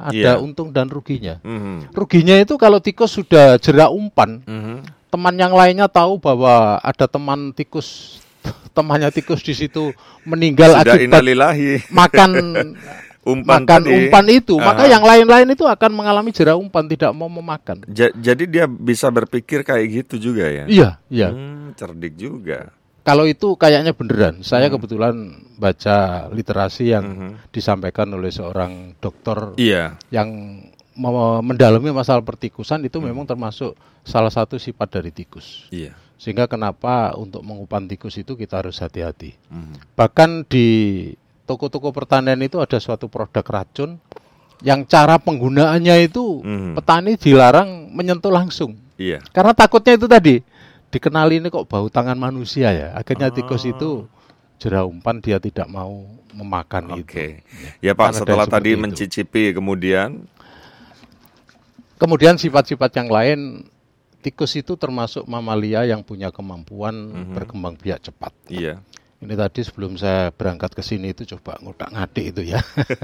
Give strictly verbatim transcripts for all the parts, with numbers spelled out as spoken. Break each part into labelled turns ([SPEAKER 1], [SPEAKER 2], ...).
[SPEAKER 1] ada
[SPEAKER 2] Iya.
[SPEAKER 1] untung dan ruginya.
[SPEAKER 2] Mhm.
[SPEAKER 1] Ruginya itu kalau tikus sudah jerak umpan,
[SPEAKER 2] Mhm.
[SPEAKER 1] teman yang lainnya tahu bahwa ada teman tikus, temannya tikus di situ meninggal
[SPEAKER 2] Sudah
[SPEAKER 1] akibat
[SPEAKER 2] innalillahi.
[SPEAKER 1] makan
[SPEAKER 2] Umpan
[SPEAKER 1] makan
[SPEAKER 2] tadi.
[SPEAKER 1] umpan itu, maka
[SPEAKER 2] Aha.
[SPEAKER 1] yang lain-lain itu akan mengalami jerak umpan, tidak mau memakan.
[SPEAKER 2] Ja- jadi dia bisa berpikir kayak gitu juga ya?
[SPEAKER 1] Iya, iya.
[SPEAKER 2] Hmm, cerdik juga.
[SPEAKER 1] Kalau itu kayaknya beneran. Saya
[SPEAKER 2] Hmm.
[SPEAKER 1] kebetulan baca literasi yang
[SPEAKER 2] Mhm.
[SPEAKER 1] disampaikan oleh seorang dokter
[SPEAKER 2] Iya.
[SPEAKER 1] yang me- mendalami masalah pertikusan itu memang termasuk salah satu sifat dari tikus.
[SPEAKER 2] Iya.
[SPEAKER 1] Sehingga kenapa untuk mengumpan tikus itu kita harus hati-hati.
[SPEAKER 2] Mhm.
[SPEAKER 1] Bahkan di toko-toko pertanian itu ada suatu produk racun yang cara penggunaannya itu
[SPEAKER 2] Mhm.
[SPEAKER 1] petani dilarang menyentuh langsung.
[SPEAKER 2] Iya.
[SPEAKER 1] Karena takutnya itu tadi, dikenali ini kok bau tangan manusia ya. Akhirnya
[SPEAKER 2] Oh.
[SPEAKER 1] tikus itu jerak umpan, dia tidak mau memakan itu.
[SPEAKER 2] Oke. Ya Pak,
[SPEAKER 1] Kan ada
[SPEAKER 2] setelah
[SPEAKER 1] yang
[SPEAKER 2] tadi
[SPEAKER 1] seperti itu.
[SPEAKER 2] mencicipi kemudian
[SPEAKER 1] Kemudian sifat-sifat yang lain, tikus itu termasuk mamalia yang punya kemampuan
[SPEAKER 2] Mhm.
[SPEAKER 1] berkembang biak cepat.
[SPEAKER 2] iya.
[SPEAKER 1] Ini tadi sebelum saya berangkat ke sini itu coba ngotak-ngatik itu ya.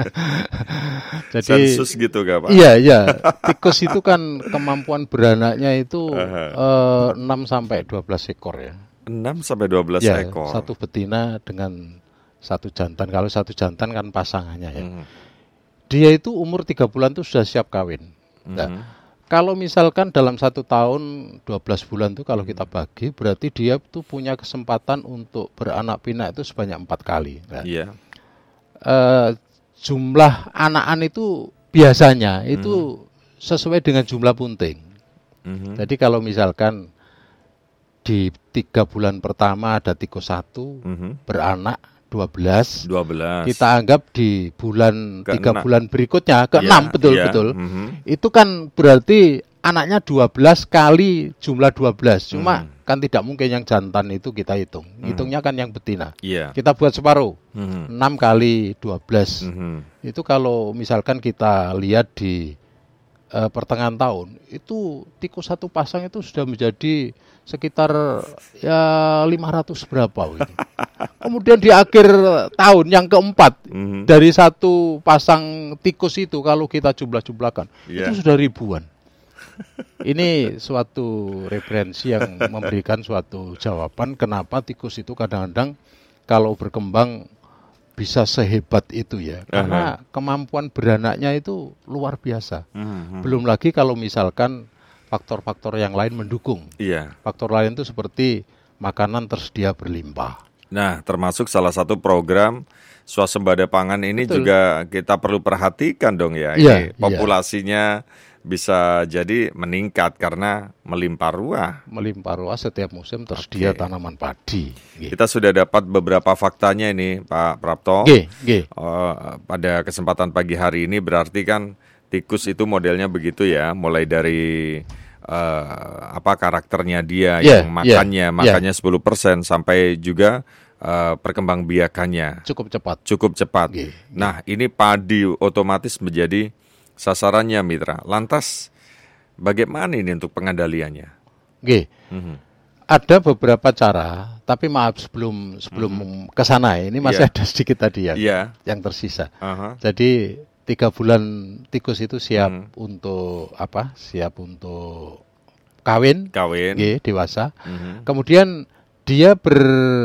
[SPEAKER 1] Jadi
[SPEAKER 2] Sensus gitu gak Pak?
[SPEAKER 1] iya, iya. Tikus itu kan kemampuan beranaknya itu
[SPEAKER 2] Aha.
[SPEAKER 1] eh, enam sampai dua belas ekor ya.
[SPEAKER 2] enam sampai dua belas
[SPEAKER 1] Ya,
[SPEAKER 2] ekor.
[SPEAKER 1] satu betina dengan satu jantan. Kalau satu jantan kan pasangannya ya.
[SPEAKER 2] Mhm.
[SPEAKER 1] Dia itu umur tiga bulan itu sudah siap kawin. Nah,
[SPEAKER 2] Mhm.
[SPEAKER 1] kalau misalkan dalam satu tahun dua belas bulan itu kalau kita bagi, berarti dia tuh punya kesempatan untuk beranak pinak itu sebanyak empat kali. Nah,
[SPEAKER 2] Iya.
[SPEAKER 1] eh, jumlah anakan itu biasanya itu sesuai dengan jumlah punting.
[SPEAKER 2] Mhm.
[SPEAKER 1] Jadi kalau misalkan di tiga bulan pertama ada tikus satu,
[SPEAKER 2] Mhm.
[SPEAKER 1] beranak dua belas,
[SPEAKER 2] dua belas.
[SPEAKER 1] kita anggap di bulan
[SPEAKER 2] Keenam.
[SPEAKER 1] tiga bulan berikutnya,
[SPEAKER 2] Iya,
[SPEAKER 1] keenam betul
[SPEAKER 2] iya.
[SPEAKER 1] betul.
[SPEAKER 2] Mhm.
[SPEAKER 1] Itu kan berarti anaknya dua belas kali jumlah dua belas. Cuma
[SPEAKER 2] Mhm.
[SPEAKER 1] kan tidak mungkin yang jantan itu kita hitung. Hitungnya kan yang betina.
[SPEAKER 2] Iya.
[SPEAKER 1] Kita buat separuh.
[SPEAKER 2] Mhm.
[SPEAKER 1] enam kali dua belas.
[SPEAKER 2] Mhm.
[SPEAKER 1] Itu kalau misalkan kita lihat di eh, pertengahan tahun, itu tikus satu pasang itu sudah menjadi sekitar ya lima ratus berapa gitu. Kemudian di akhir tahun yang keempat,
[SPEAKER 2] Mhm.
[SPEAKER 1] dari satu pasang tikus itu kalau kita jumlah-jumlahkan,
[SPEAKER 2] Iya.
[SPEAKER 1] itu sudah ribuan. Ini suatu referensi yang memberikan suatu jawaban kenapa tikus itu kadang-kadang kalau berkembang bisa sehebat itu ya. Karena kemampuan beranaknya itu luar biasa.
[SPEAKER 2] Mhm.
[SPEAKER 1] Belum lagi kalau misalkan faktor-faktor yang lain mendukung.
[SPEAKER 2] Iya.
[SPEAKER 1] Faktor lain itu seperti makanan tersedia berlimpah.
[SPEAKER 2] Nah, termasuk salah satu program swasembada pangan ini
[SPEAKER 1] Betul.
[SPEAKER 2] juga kita perlu perhatikan dong ya.
[SPEAKER 1] Iya,
[SPEAKER 2] Ini populasinya bisa jadi meningkat karena melimpah ruah.
[SPEAKER 1] Melimpah ruah setiap musim tersedia
[SPEAKER 2] Oke.
[SPEAKER 1] tanaman padi. Nggih.
[SPEAKER 2] Kita sudah dapat beberapa faktanya ini, Pak Prapto.
[SPEAKER 1] Nggih, nggih.
[SPEAKER 2] Oh, pada kesempatan pagi hari ini berarti kan tikus itu modelnya begitu ya, mulai dari eh, apa karakternya dia
[SPEAKER 1] Yeah,
[SPEAKER 2] yang makannya,
[SPEAKER 1] yeah,
[SPEAKER 2] makannya sepuluh persen sampai juga eh, perkembangbiakannya
[SPEAKER 1] Cukup cepat.
[SPEAKER 2] cukup cepat.
[SPEAKER 1] Nggih,
[SPEAKER 2] Nah, ini padi otomatis menjadi sasarannya, Mitra. Lantas bagaimana ini untuk pengendaliannya?
[SPEAKER 1] Nggih.
[SPEAKER 2] Mhm.
[SPEAKER 1] Ada beberapa cara, tapi maaf sebelum sebelum ke sana ini masih
[SPEAKER 2] Iya.
[SPEAKER 1] ada sedikit tadi yang
[SPEAKER 2] Iya.
[SPEAKER 1] yang tersisa.
[SPEAKER 2] Aha.
[SPEAKER 1] Jadi tiga bulan tikus itu siap
[SPEAKER 2] Mhm.
[SPEAKER 1] untuk apa? Siap untuk kawin,
[SPEAKER 2] Kawin.
[SPEAKER 1] nggih, dewasa.
[SPEAKER 2] Mhm.
[SPEAKER 1] Kemudian dia ber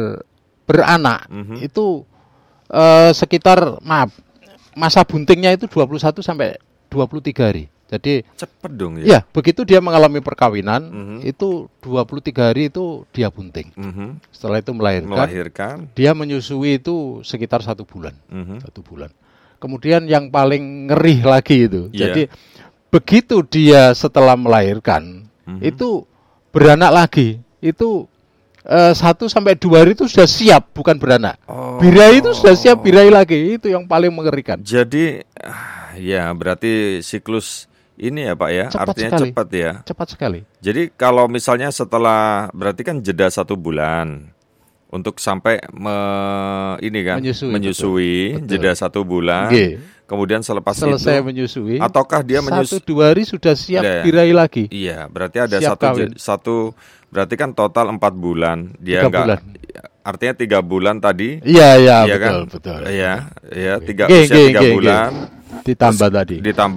[SPEAKER 1] beranak
[SPEAKER 2] Mhm.
[SPEAKER 1] itu eh, sekitar maaf masa buntingnya itu dua puluh satu sampai dua puluh tiga hari. Jadi
[SPEAKER 2] Cepet dong
[SPEAKER 1] ya begitu dia mengalami perkawinan
[SPEAKER 2] Mhm.
[SPEAKER 1] itu dua puluh tiga hari itu dia bunting.
[SPEAKER 2] Mhm.
[SPEAKER 1] Setelah itu melahirkan,
[SPEAKER 2] Melahirkan.
[SPEAKER 1] dia menyusui itu sekitar satu bulan.
[SPEAKER 2] Mhm.
[SPEAKER 1] Satu bulan. Kemudian yang paling ngeri lagi itu.
[SPEAKER 2] Iya.
[SPEAKER 1] Jadi begitu dia setelah melahirkan
[SPEAKER 2] Mhm.
[SPEAKER 1] itu beranak lagi. Itu eh, satu sampai dua hari itu sudah siap bukan beranak.
[SPEAKER 2] Oh.
[SPEAKER 1] Birahi itu sudah siap birahi lagi. Itu yang paling mengerikan.
[SPEAKER 2] Jadi ah, ya berarti siklus ini ya Pak ya,
[SPEAKER 1] Cepat
[SPEAKER 2] artinya
[SPEAKER 1] sekali.
[SPEAKER 2] cepat ya.
[SPEAKER 1] Cepat sekali.
[SPEAKER 2] Jadi kalau misalnya setelah berarti kan jeda satu bulan untuk sampai me- ini kan
[SPEAKER 1] Menyusui,
[SPEAKER 2] menyusui,
[SPEAKER 1] betul. Betul.
[SPEAKER 2] jeda satu bulan,
[SPEAKER 1] Nggih.
[SPEAKER 2] kemudian selepas
[SPEAKER 1] Selesai
[SPEAKER 2] itu,
[SPEAKER 1] menyusui.
[SPEAKER 2] ataukah dia
[SPEAKER 1] satu
[SPEAKER 2] menyusui?
[SPEAKER 1] dua hari sudah siap
[SPEAKER 2] Iya.
[SPEAKER 1] birahi lagi.
[SPEAKER 2] Iya, berarti ada
[SPEAKER 1] Siap
[SPEAKER 2] satu
[SPEAKER 1] kawin.
[SPEAKER 2] je- satu berarti kan total empat bulan dia
[SPEAKER 1] Tiga
[SPEAKER 2] enggak,
[SPEAKER 1] bulan.
[SPEAKER 2] artinya tiga bulan tadi.
[SPEAKER 1] Iya iya
[SPEAKER 2] Iya
[SPEAKER 1] betul
[SPEAKER 2] kan?
[SPEAKER 1] betul.
[SPEAKER 2] Iya, iya tiga
[SPEAKER 1] Nggih,
[SPEAKER 2] usia
[SPEAKER 1] nggih,
[SPEAKER 2] tiga
[SPEAKER 1] nggih,
[SPEAKER 2] bulan.
[SPEAKER 1] Ditambah tadi.
[SPEAKER 2] Ditambah